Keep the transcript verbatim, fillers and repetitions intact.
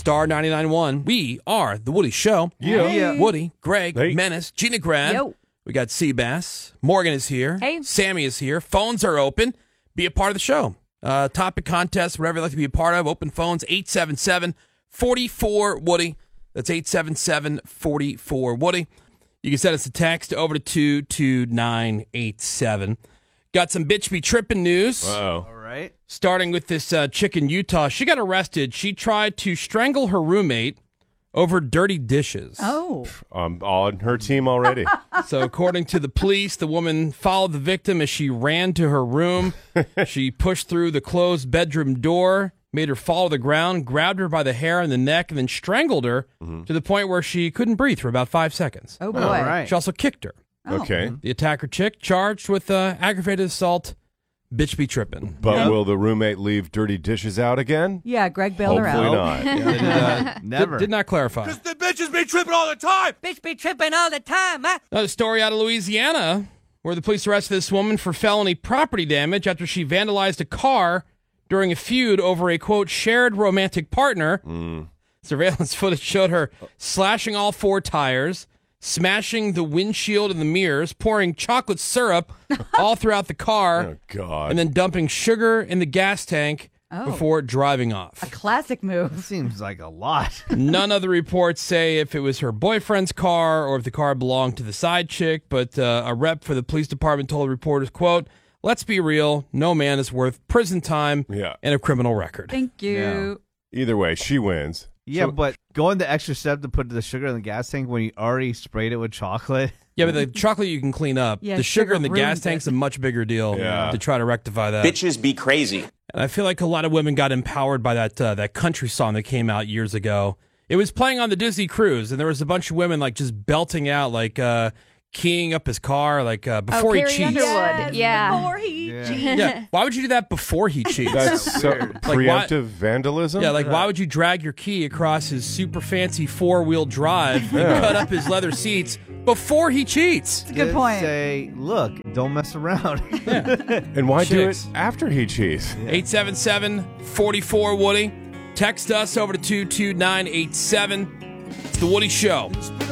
Star ninety-nine point one. We are The Woody Show. Yeah. yeah. Woody, Greg, Hey. Menace, Gina Grad. Yo. We got Seabass. Morgan is here. Hey. Sammy is here. Phones are open. Be a part of the show. Uh, topic contest, whatever you'd like to be a part of. Open phones, eight seven seven, four four, Woody. That's eight seven seven, four four, Woody. You can send us a text over to two two nine eight seven. Got some bitch be tripping news. Uh-oh. All right. Starting with this uh, chick in Utah. She got arrested. She tried to strangle her roommate over dirty dishes. Oh. I'm on her team already. So according to the police, the woman followed the victim as she ran to her room. She pushed through the closed bedroom door, made her fall to the ground, grabbed her by the hair and the neck, and then strangled her Mm-hmm. to the point where she couldn't breathe for about five seconds. Oh, boy. All right. She also kicked her. Oh. Okay. The attacker chick charged with uh, aggravated assault. Bitch be tripping. But Yeah. will the roommate leave dirty dishes out again? Yeah, Greg bailed her Hopefully out. not. Did, uh, Never. Did, did not clarify. The bitches be tripping all the time. Bitch be tripping all the time, huh? Another story out of Louisiana where the police arrested this woman for felony property damage after she vandalized a car during a feud over a, quote, shared romantic partner. Mm. Surveillance footage showed her slashing all four tires, smashing the windshield and the mirrors, pouring chocolate syrup all throughout the car, Oh, God. and then dumping sugar in the gas tank Oh. before driving off. A classic move. Seems like a lot. None of the reports say if it was her boyfriend's car or if the car belonged to the side chick, but uh, a rep for the police department told reporters, quote, "Let's be real, no man is worth prison time Yeah. and a criminal record." Thank you. Either way, she wins. Yeah, So- but going the extra step to put the sugar in the gas tank when you already sprayed it with chocolate. Yeah, but the chocolate you can clean up. Yeah, the sugar, sugar in the gas ruins tank's it. a much bigger deal Yeah. to try to rectify that. Bitches be crazy. And I feel like a lot of women got empowered by that uh, that country song that came out years ago. It was playing on the Disney cruise, and there was a bunch of women like just belting out, like uh, keying up his car, like uh, before oh, he Carrie cheats. Underwood. Yeah. Before he Yeah. cheats. Yeah, why would you do that before he cheats? That's so preemptive vandalism? Yeah, like why would you drag your key across his super fancy four wheel drive and Yeah. cut up his leather seats before he cheats? Good Just point. Say, look, don't mess around. And why Chicks. do it after he cheats? eight seven seven, four four, Woody. Text us over to two two nine eight seven. It's The Woody Show.